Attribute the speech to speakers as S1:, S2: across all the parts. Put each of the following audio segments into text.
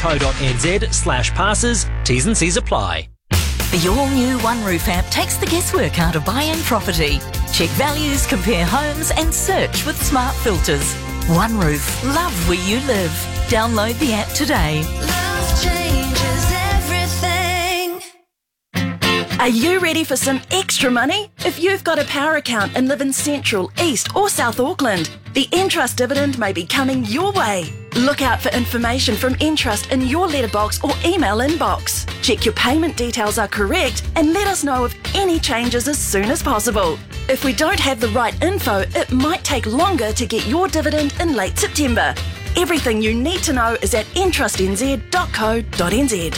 S1: generatekiwisava.co.nz/passes. T's and C's apply.
S2: The all-new OneRoof app takes the guesswork out of buying property. Check values, compare homes and search with smart filters. OneRoof, love where you live. Download the app today.
S3: Love changes everything.
S4: Are you ready for some extra money? If you've got a power account and live in Central, East or South Auckland, the Entrust dividend may be coming your way. Look out for information from Entrust in your letterbox or email inbox. Check your payment details are correct and let us know of any changes as soon as possible. If we don't have the right info, it might take longer to get your dividend in late September. Everything you need to know is at entrustnz.co.nz.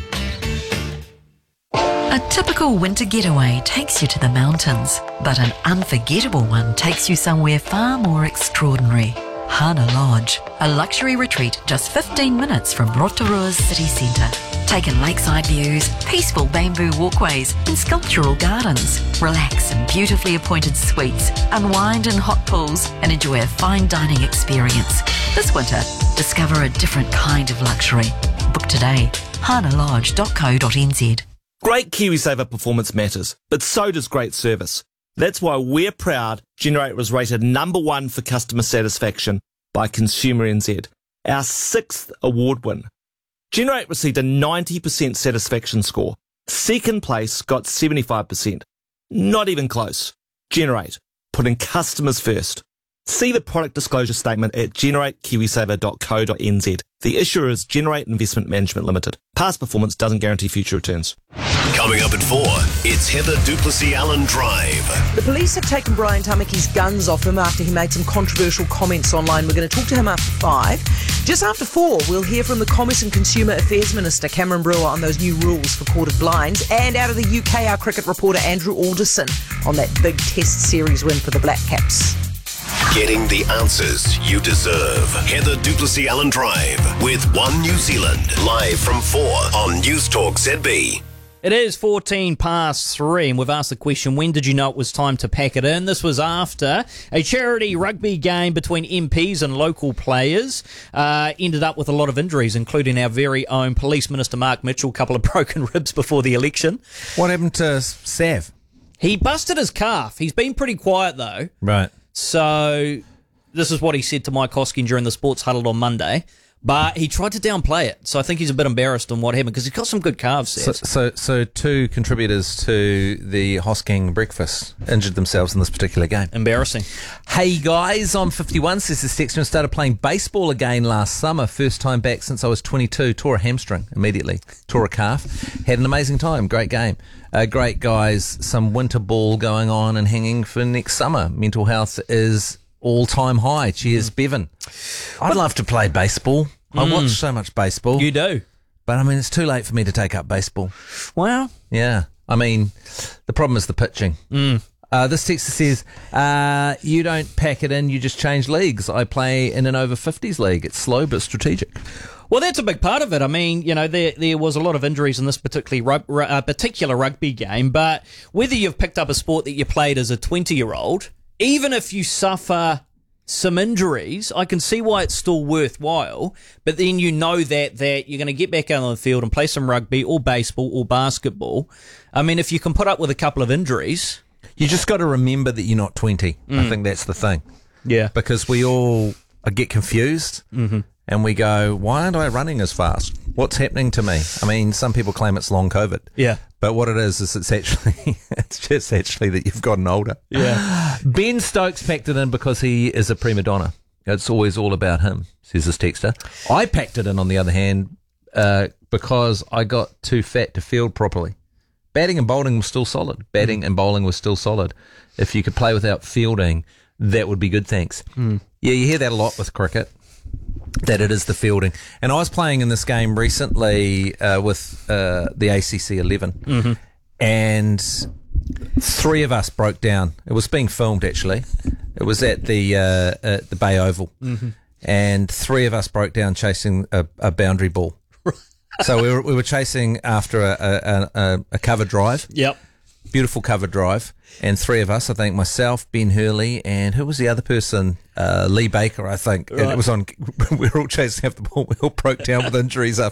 S2: A typical winter getaway takes you to the mountains, but an unforgettable one takes you somewhere far more extraordinary. Hana Lodge, a luxury retreat just 15 minutes from Rotorua's city centre. Take in lakeside views, peaceful bamboo walkways and sculptural gardens. Relax in beautifully appointed suites, unwind in hot pools and enjoy a fine dining experience. This winter, discover a different kind of luxury. Book today, hanalodge.co.nz.
S5: Great KiwiSaver performance matters, but so does great service. That's why we're proud Generate was rated #1 for customer satisfaction by Consumer NZ, our 6th award win. Generate received a 90% satisfaction score. Second place got 75%. Not even close. Generate, putting customers first. See the product disclosure statement at generatekiwisava.co.nz. The issuer is Generate Investment Management Limited. Past performance doesn't guarantee future returns.
S6: Coming up at 4, it's Heather Duplessis-Allen Drive.
S7: The police have taken Brian Tamaki's guns off him after he made some controversial comments online. We're going to talk to him after 5. Just after 4, we'll hear from the Commerce and Consumer Affairs Minister, Cameron Brewer, on those new rules for corded blinds. And out of the UK, our cricket reporter, Andrew Alderson, on that big Test series win for the Black Caps.
S6: Getting the answers you deserve. Heather Duplessis-Allen Drive with One New Zealand. Live from 4 on News Talk ZB.
S8: It is 14 past 3 and we've asked the question, when did you know it was time to pack it in? This was after a charity rugby game between MPs and local players ended up with a lot of injuries, including our very own Police Minister Mark Mitchell, a couple of broken ribs before the election.
S9: What happened to Sav?
S8: He busted his calf. He's been pretty quiet though.
S9: Right.
S8: So this is what he said to Mike Hosking during the Sports Huddle on Monday. But he tried to downplay it, so I think he's a bit embarrassed on what happened because he's got some good calves there.
S9: So two contributors to the Hosking breakfast injured themselves in this particular game.
S8: Embarrassing.
S9: Hey guys, I'm 51, says the Sexton. Started playing baseball again last summer. First time back since I was 22. Tore a hamstring immediately. Tore a calf. Had an amazing time. Great game. Great guys. Some winter ball going on and hanging for next summer. Mental health is all-time high. Cheers, Bevan. I'd love to play baseball. I watch so much baseball.
S8: You do.
S9: But, I mean, it's too late for me to take up baseball.
S8: Well.
S9: Yeah. I mean, the problem is the pitching. This texter says, you don't pack it in, you just change leagues. I play in an over-50s league. It's slow but strategic.
S8: Well, that's a big part of it. I mean, you know, there was a lot of injuries in this particular rugby game, but whether you've picked up a sport that you played as a 20-year-old, even if you suffer some injuries, I can see why it's still worthwhile, but then you know that you're going to get back out on the field and play some rugby or baseball or basketball. I mean, if you can put up with a couple of injuries...
S9: You just got to remember that you're not 20. I think that's the thing.
S8: Yeah.
S9: Because we all get confused and we go, why aren't I running as fast? What's happening to me? I mean, some people claim it's long COVID.
S8: Yeah.
S9: But what it is it's just actually that you've gotten older.
S8: Yeah.
S9: Ben Stokes packed it in because he is a prima donna. It's always all about him, says this texter. I packed it in, on the other hand, because I got too fat to field properly. Batting and bowling was still solid. Batting and bowling was still solid. If you could play without fielding, that would be good, thanks. Yeah, you hear that a lot with cricket, that it is the fielding. And I was playing in this game recently with the ACC 11, and 3 of us broke down. It was being filmed, actually. It was at the Bay Oval, and 3 of us broke down chasing a boundary ball. So we were chasing after a cover drive. Yep. Beautiful cover drive. And 3 of us, I think myself, Ben Hurley, and who was the other person? Lee Baker, I think. Right. And it was on, we were all chasing after the ball. We all broke down with injuries